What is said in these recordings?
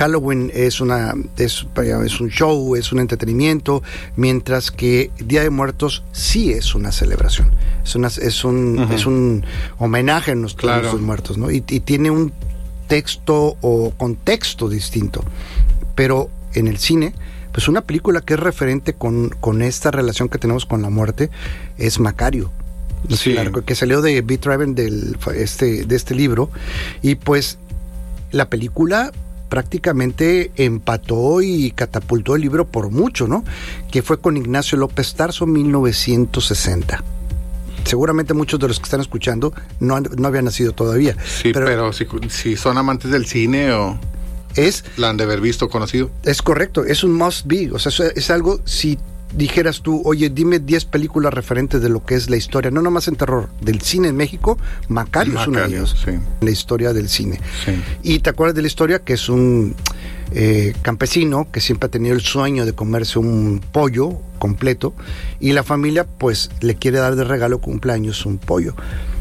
Halloween es un show, es un entretenimiento, mientras que Día de Muertos sí es una celebración. Es un homenaje a nuestros muertos, ¿no? Y tiene un texto o contexto distinto. Pero en el cine, pues una película que es referente con esta relación que tenemos con la muerte es Macario. Sí. Que salió de Beat Driven de este libro, y pues la película prácticamente empató y catapultó el libro por mucho, ¿no? Que fue con Ignacio López Tarso, 1960. Seguramente muchos de los que están escuchando no habían nacido todavía. Sí, pero si son amantes del cine o la han de haber visto, conocido. Es correcto, es un must be, o sea, es algo, si dijeras tú, oye, dime 10 películas referentes de lo que es la historia, no nomás en terror, del cine en México, Macario es una de ellas, sí. La historia del cine. Sí. Y te acuerdas de la historia que es un campesino que siempre ha tenido el sueño de comerse un pollo completo, y la familia pues le quiere dar de regalo cumpleaños un pollo,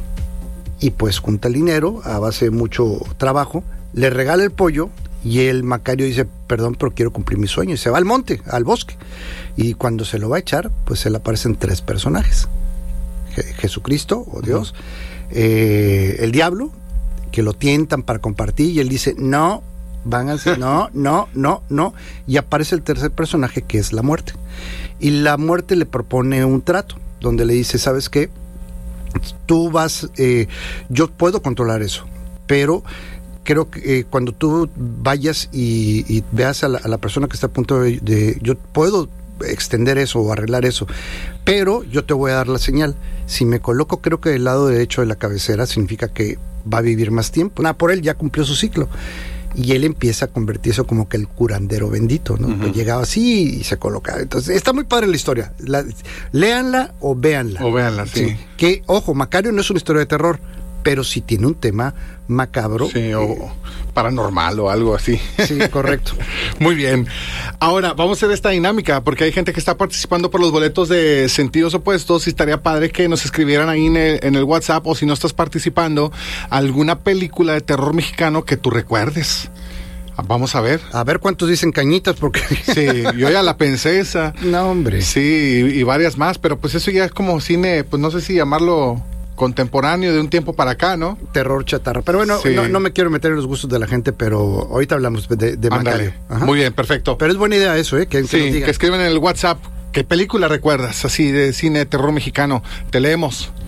y pues junta el dinero a base de mucho trabajo, le regala el pollo. Y el Macario dice, perdón, pero quiero cumplir mi sueño. Y se va al monte, al bosque. Y cuando se lo va a echar, pues se le aparecen 3 personajes. Jesucristo, o Dios. El diablo, que lo tientan para compartir. Y él dice, no, váyanse, no. Y aparece el tercer personaje, que es la muerte. Y la muerte le propone un trato, donde le dice, ¿sabes qué? Tú vas, yo puedo controlar eso, pero creo que cuando tú vayas y veas a la persona que está a punto de yo puedo extender eso o arreglar eso, pero yo te voy a dar la señal. Si me coloco, creo que del lado derecho de la cabecera, significa que va a vivir más tiempo. Por él ya cumplió su ciclo. Y él empieza a convertirse como que el curandero bendito, ¿no? Pues llegaba así y se colocaba. Entonces, está muy padre la historia. Léanla o véanla. O véanla, sí. Que, ojo, Macario no es una historia de terror, pero sí tiene un tema macabro. Sí, o paranormal o algo así. Sí, correcto. Muy bien. Ahora, vamos a hacer esta dinámica, porque hay gente que está participando por los boletos de Sentidos Opuestos, y estaría padre que nos escribieran ahí en el WhatsApp, o si no estás participando, alguna película de terror mexicano que tú recuerdes. Vamos a ver. A ver cuántos dicen Cañitas, porque... Sí, yo ya la pensé esa. No, hombre. Sí, y varias más, pero pues eso ya es como cine, pues no sé si llamarlo contemporáneo, de un tiempo para acá, ¿no? Terror chatarra. Pero bueno, sí. no me quiero meter en los gustos de la gente, pero ahorita hablamos de Macario. Muy bien, perfecto. Pero es buena idea eso, que escriban en el WhatsApp. ¿Qué película recuerdas así de cine de terror mexicano? Te leemos.